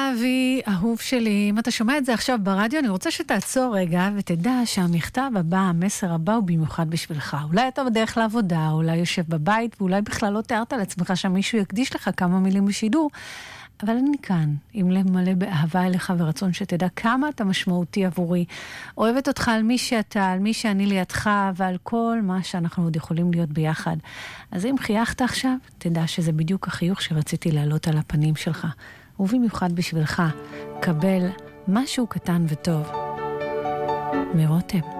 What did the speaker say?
אבי, אהוב שלי, אם אתה שומע את זה עכשיו ברדיו, אני רוצה שתעצור רגע ותדע שהמכתב הבא, המסר הבא הוא במיוחד בשבילך. אולי אתה בדרך לעבודה, אולי יושב בבית, ואולי בכלל לא תיארת לעצמך שמישהו יקדיש לך כמה מילים בשידור, אבל אני כאן, עם לב מלא באהבה אליך ורצון שתדע כמה אתה משמעותי עבורי. אוהבת אותך על מי שאתה, על מי שאני לידך, ועל כל מה שאנחנו עוד יכולים להיות ביחד. אז אם חייכת עכשיו, תדע שזה בדיוק החיוך שרציתי להעלות על הפנים שלך. ובמיוחד בשבילך, קבל משהו קטן וטוב. מרותם.